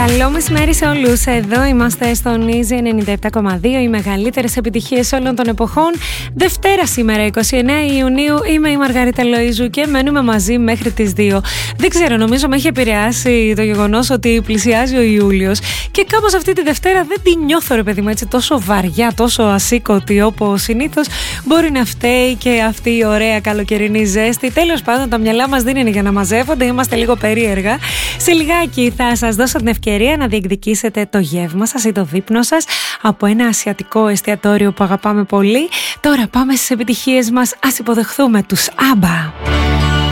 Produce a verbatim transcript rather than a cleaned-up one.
Καλό μεσημέρι σε όλους. Εδώ είμαστε στον Easy ενενήντα επτά κόμμα δύο, οι μεγαλύτερες επιτυχίες όλων των εποχών. Δευτέρα σήμερα, εικοστή ενάτη Ιουνίου. Είμαι η Μαργαρίτα Λοΐζου και μένουμε μαζί μέχρι τις δύο. Δεν ξέρω, νομίζω με έχει επηρεάσει το γεγονός ότι πλησιάζει ο Ιούλιος και κάπως αυτή τη Δευτέρα δεν τη νιώθω, ρε παιδί μου, έτσι τόσο βαριά, τόσο ασήκωτη όπως συνήθως. Μπορεί να φταίει και αυτή η ωραία καλοκαιρινή ζέστη. Τέλος πάντων, τα μυαλά μας δεν είναι για να μαζεύονται, είμαστε λίγο περίεργα. Σε λιγάκι θα σας δώσω την ευκαιρία να διεκδικήσετε το γεύμα σας ή το δείπνο σας από ένα ασιατικό εστιατόριο που αγαπάμε πολύ. Τώρα πάμε στις επιτυχίες μας. Ας υποδεχθούμε τους Άμπα.